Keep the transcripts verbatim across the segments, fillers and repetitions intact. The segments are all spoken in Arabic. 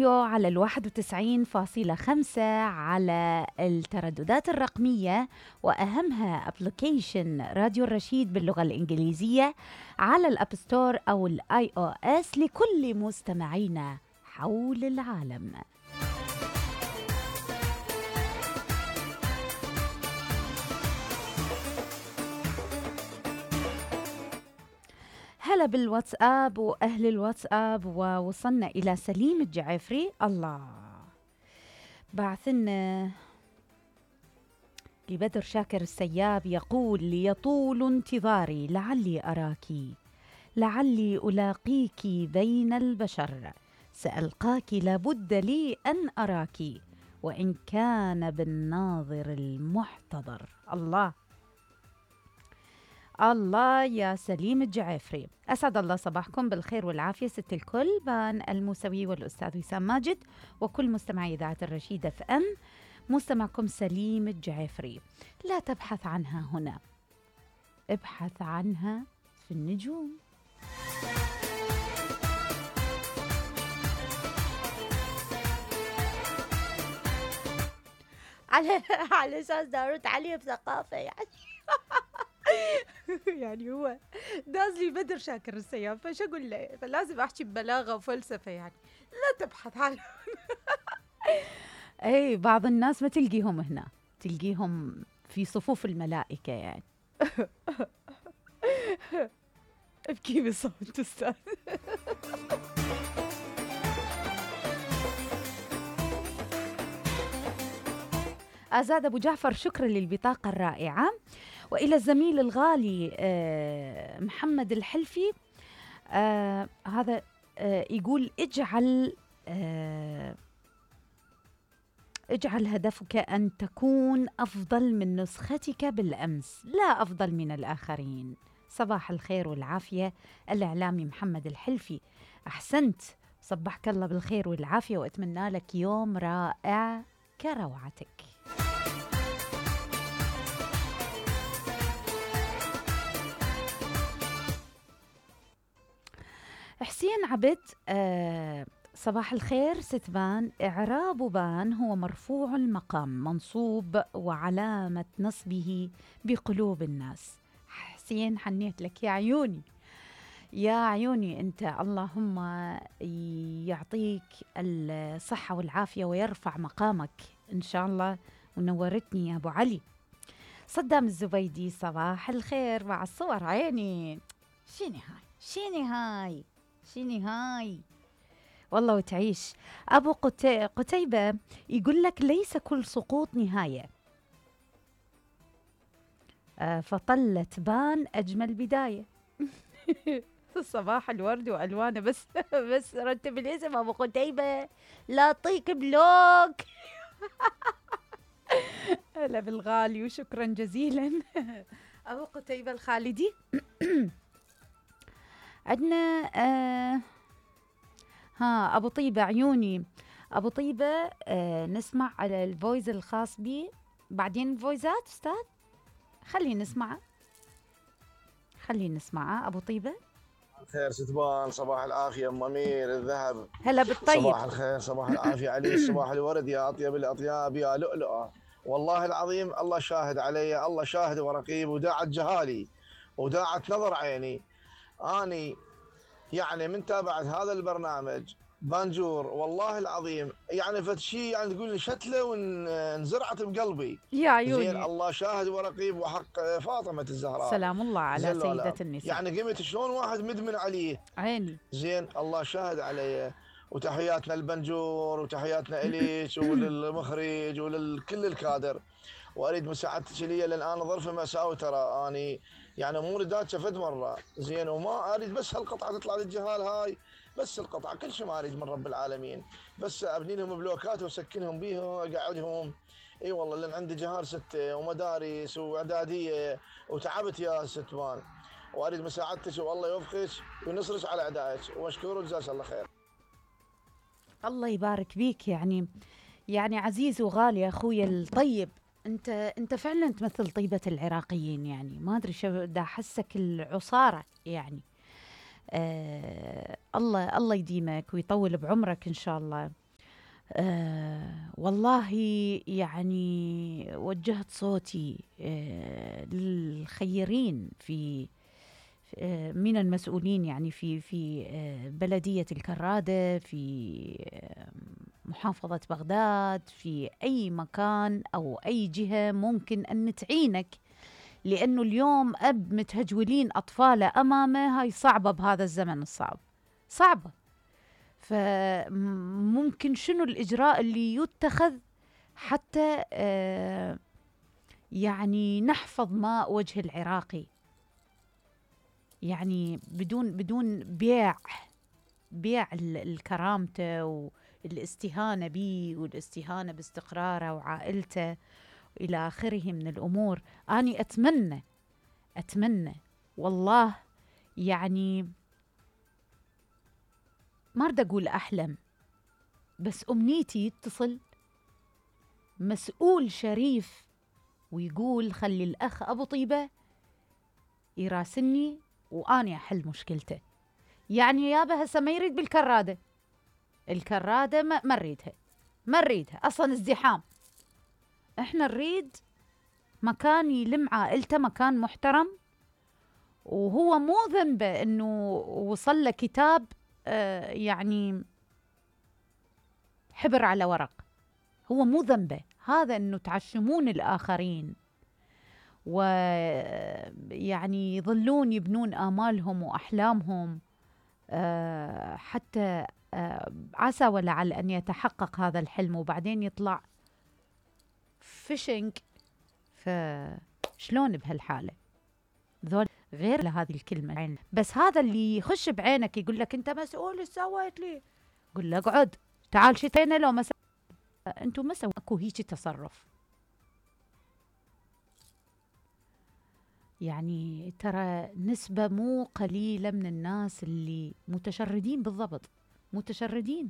الراديو على الواحد وتسعين فاصلة خمسة على الترددات الرقمية، وأهمها أبليكيشن راديو الرشيد باللغة الإنجليزية على الأب ستور أو الآي أو إس لكل مستمعينا حول العالم. هلا بالواتساب وأهل الواتساب، ووصلنا إلى سليم الجعفري. الله بعثنا لبدر شاكر السياب يقول: ليطول انتظاري لعلي أراك، لعلي ألاقيك بين البشر، سألقاك لابد لي أن أراك، وإن كان بالناظر المحتضر. الله الله يا سليم الجعفري، أسعد الله صباحكم بالخير والعافية ست الكل، بان الموسوي والأستاذ وسام ماجد وكل مستمعي إذاعة الرشيد اف ام. مستمعكم سليم الجعفري. لا تبحث عنها هنا، ابحث عنها في النجوم. على على أساس دارت عليه بثقافة يعني. يعني هو دازلي بدر شاكر السياب، فش اقول له؟ فلازم احكي ببلاغه وفلسفه يعني. لا تبحث عنه. اي بعض الناس ما تلقيهم هنا، تلقيهم في صفوف الملائكه يعني. ابكي بصوت استاذ. آزاد أبو جعفر، شكرا للبطاقة الرائعة. وإلى الزميل الغالي محمد الحلفي، آه هذا آه يقول: اجعل آه اجعل هدفك أن تكون أفضل من نسختك بالأمس، لا أفضل من الآخرين. صباح الخير والعافية الإعلامي محمد الحلفي، أحسنت، صبحك الله بالخير والعافية، وأتمنى لك يوم رائع كروعتك. حسين عبد، آه صباح الخير ستبان، إعراب بان هو مرفوع المقام منصوب وعلامة نصبه بقلوب الناس. حسين حنيت لك يا عيوني يا عيوني أنت، اللهم يعطيك الصحة والعافية ويرفع مقامك إن شاء الله، ونورتني يا أبو علي. صدام الزبيدي، صباح الخير مع الصور عيني. شيني هاي شيني هاي شيني هاي والله وتعيش. أبو قتي... قتيبة يقول لك: ليس كل سقوط نهاية، آه فطلة بان أجمل بداية. صباح الورد وألوانه، بس بس رتب الاسم أبو قتيبة لا طيك بلوك. هلا بالغالي وشكرا جزيلا. أبو قتيبة الخالدي. عندنا آه ها أبو طيبة عيوني، أبو طيبة آه نسمع على الفويس الخاص بي بعدين. الفويسات أستاذ خلي نسمعه خلي نسمعه أبو طيبة. خير ستبان، صباح العافية أم أمير الذهب. هلا بالطيب. صباح الخير، صباح العافية علي، صباح الورد يا أطيب الأطياب يا لؤلؤة. والله العظيم الله شاهد علي، الله شاهد ورقيب، وداعت جهالي وداعت نظر عيني. أني يعني من تابعت هذا البرنامج بانجور والله العظيم، يعني فتشي يعني تقول لي شتله وانزرعت بقلبي يا عيوني. زين الله شاهد ورقيب، وحق فاطمة الزهراء سلام الله على سيدة النساء. يعني قمت شلون واحد مدمن عليه عيني. زين الله شاهد علي. وتحياتنا البنجور وتحياتنا إليش وللمخرج ولكل الكادر. واريد مساعدتك لي، لان انا ظرف مأساوي ترى، اني يعني اموري دات شفت مره زين، وما اريد بس هالقطعه تطلع للجهال هاي، بس القطعه كل شيء ما اريد من رب العالمين، بس ابني لهم بلوكات واسكنهم بيها واقعدهم. اي والله لان عندي جهال سته ومدارس واعداديه وتعبت يا ستوان، واريد مساعدتك والله يوفقك وينصرك على اعدائك، واشكره وجزاك الله خير. الله يبارك بيك، يعني يعني عزيز وغالي اخوي الطيب، انت انت فعلا تمثل طيبة العراقيين، يعني ما ادري شو دا احسك العصارة يعني. آه الله الله يديمك ويطول بعمرك ان شاء الله. آه والله يعني وجهت صوتي آه للخيرين في آه من المسؤولين، يعني في في آه بلدية الكرادة، في آه محافظة بغداد، في أي مكان أو أي جهة ممكن أن تعينك، لأنه اليوم أب متهجولين أطفاله أمامه، هاي صعبة بهذا الزمن الصعب، صعبة. فممكن شنو الإجراء اللي يتخذ حتى آه يعني نحفظ ماء وجه العراقي، يعني بدون بدون بيع بيع الكرامته والاستهانة به والاستهانة باستقراره وعائلته إلى آخره من الأمور. أني أتمنى أتمنى والله، يعني ما أريد أقول أحلم، بس أمنيتي يتصل مسؤول شريف ويقول خلي الأخ أبو طيبة يراسلني وأني أحل مشكلته. يعني يابا هسه ما يريد بالكرادة، الكرادة ما نريدها، ما نريدها أصلا ازدحام. احنا نريد مكان يلم عائلته، مكان محترم. وهو مو ذنبه انه وصل له كتاب آه يعني حبر على ورق، هو مو ذنبه هذا انه تعشمون الاخرين ويعني يظلون يبنون آمالهم وأحلامهم آه حتى آه عسى ولعل أن يتحقق هذا الحلم، وبعدين يطلع فيشنج. فشلون بهالحالة؟ ذول غير لهذه الكلمة عين. بس هذا اللي يخش بعينك يقول لك أنت مسؤول، ايش سويت لي؟ قل له اقعد، تعال شتينا لو ما أنتم ما سووا أكو هيك تصرف. يعني ترى نسبة مو قليلة من الناس اللي متشردين، بالضبط متشردين.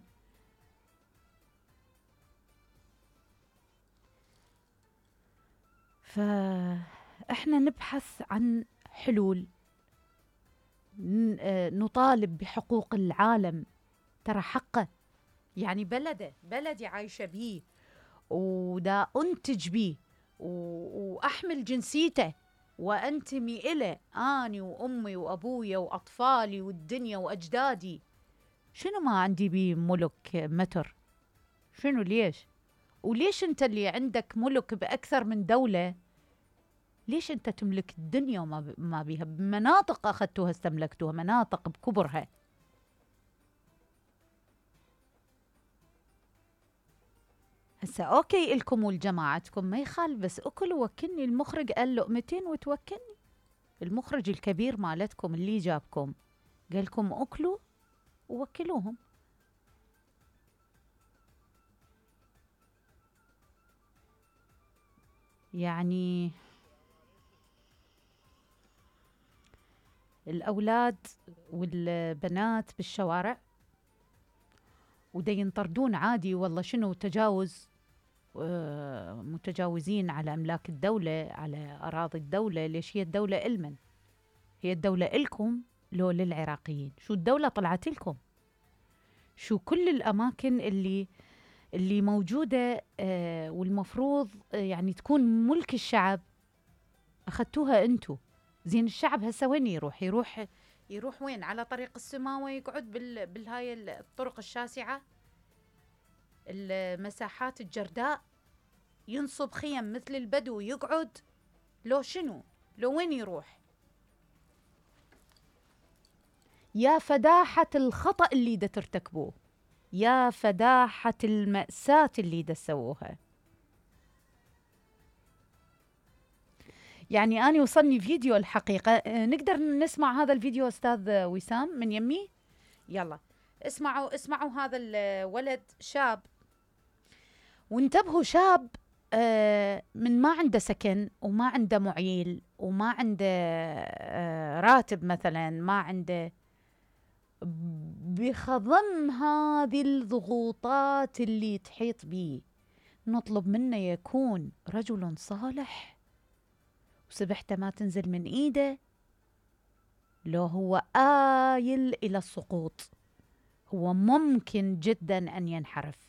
فإحنا نبحث عن حلول، نطالب بحقوق العالم، ترى حقه، يعني بلده بلدي عايشة بيه ودا أنتج بيه وأحمل جنسيته وأنتمي إليه، أني وأمي وأبويا وأطفالي والدنيا وأجدادي. شنو ما عندي بيه ملك متر؟ شنو ليش؟ وليش أنت اللي عندك ملك بأكثر من دولة، ليش أنت تملك الدنيا وما ما بيها مناطق أخذتوها استملكتوها، مناطق بكبرها؟ هسا أوكي إلكم ولجماعتكم ما يخالف، بس أكل وكلني. المخرج قال لقمتين وتوكلني، المخرج الكبير مالتكم اللي جابكم قال لكم أكلوا ووكلوهم. يعني الأولاد والبنات بالشوارع ودا ينطردون عادي، والله شنو تجاوز، متجاوزين على أملاك الدولة، على أراضي الدولة. ليش؟ هي الدولة إلمن؟ هي الدولة إلكم لو للعراقيين؟ شو الدولة طلعت لكم؟ شو كل الأماكن اللي اللي موجودة آه والمفروض آه يعني تكون ملك الشعب أخذتوها أنتو. زين الشعب هسه وين يروح؟ يروح يروح وين؟ على طريق السماوة يقعد بال بالهاي الطرق الشاسعة، المساحات الجرداء، ينصب خيم مثل البدو يقعد؟ لو شنو؟ لو وين يروح؟ يا فداحة الخطأ اللي دا ترتكبوه، يا فداحة المأساة اللي دا تسووها. يعني أنا وصلني فيديو الحقيقة، نقدر نسمع هذا الفيديو أستاذ وسام من يمي؟ يلا اسمعوا اسمعوا هذا الولد شاب، وانتبهوا شاب آه من ما عنده سكن وما عنده معيل وما عنده آه راتب مثلا، ما عنده، بخضم هذه الضغوطات اللي تحيط به نطلب منه يكون رجل صالح وسبحته ما تنزل من ايده. لو هو آيل إلى السقوط هو ممكن جدا أن ينحرف،